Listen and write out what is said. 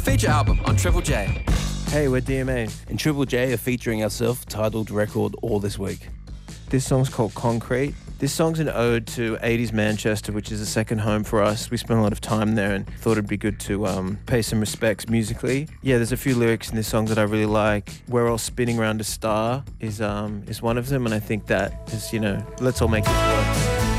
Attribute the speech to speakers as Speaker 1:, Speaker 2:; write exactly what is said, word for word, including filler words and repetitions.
Speaker 1: Feature album on Triple J.
Speaker 2: Hey, we're D M A.
Speaker 3: And Triple J are featuring our self-titled record All This Week.
Speaker 2: This song's called Concrete. This song's an ode to eighties Manchester, which is a second home for us. We spent a lot of time there and thought it'd be good to um, pay some respects musically. Yeah, there's a few lyrics in this song that I really like. We're all spinning around a star is um, is one of them, and I think that is, you know, let's all make this work.